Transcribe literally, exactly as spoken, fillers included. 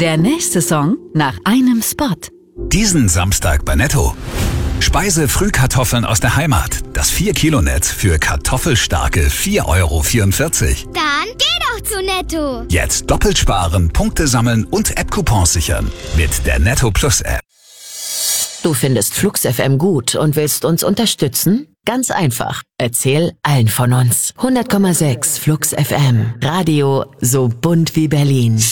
Der nächste Song nach einem Spot. Diesen Samstag bei Netto. Speise-Frühkartoffeln aus der Heimat. Das vier Kilo Netz für kartoffelstarke vier Euro vierundvierzig. Dann geh doch zu Netto. Jetzt doppelt sparen, Punkte sammeln und App-Coupons sichern. Mit der Netto Plus App. Du findest Flux F M gut und willst uns unterstützen? Ganz einfach. Erzähl allen von uns. hundert Komma sechs Flux F M. Radio so bunt wie Berlin.